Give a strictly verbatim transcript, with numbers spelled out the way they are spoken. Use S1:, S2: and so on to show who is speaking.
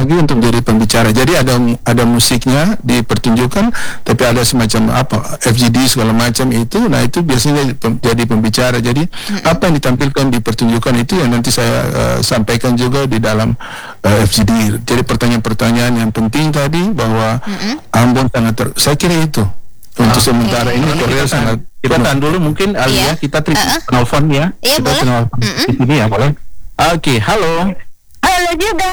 S1: lagi untuk jadi pembicara. Jadi ada ada musiknya dipertunjukkan, tapi ada semacam apa F G D segala macam itu. Nah itu biasanya pem, jadi pembicara. Jadi mm-hmm. apa yang ditampilkan di pertunjukan itu yang nanti saya uh, sampaikan juga di dalam uh, F G D. Jadi pertanyaan-pertanyaan yang penting tadi bahwa mm-hmm. Ambon sangat ter, saya kira itu untuk
S2: oh,
S1: sementara
S2: okay.
S1: ini Korea
S2: kita
S1: sangat.
S2: Kita tahan dulu mungkin Alia, yeah. kita tri- uh-uh. telepon ya.
S3: Iya
S2: kita
S3: boleh.
S2: Telepon mm-hmm. di sini ya boleh. Oke, okay, halo.
S3: Halo juga.